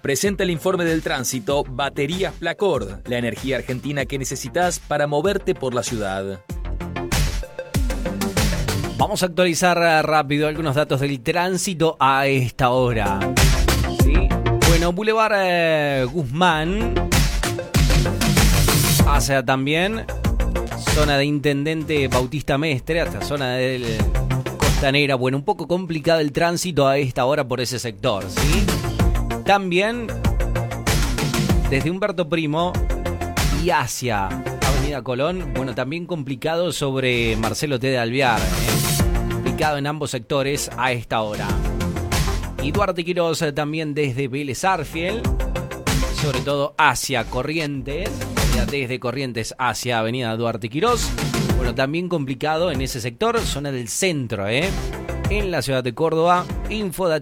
Presenta el informe del tránsito Baterías Placord, la energía argentina que necesitas para moverte por la ciudad. Vamos a actualizar rápido algunos datos del tránsito a esta hora. ¿Sí? Bueno, Boulevard Guzmán hacia también zona de Intendente Bautista Mestre hasta zona del Costanera. Bueno, un poco complicado el tránsito a esta hora por ese sector, ¿sí? También desde Humberto Primo y hacia Avenida Colón, bueno, también complicado sobre Marcelo T. de Alvear, complicado en ambos sectores a esta hora. Y Duarte Quirós también desde Vélez Sarsfield, sobre todo hacia Corrientes, desde Corrientes hacia Avenida Duarte Quirós, bueno, también complicado en ese sector, zona del centro, en la ciudad de Córdoba. Info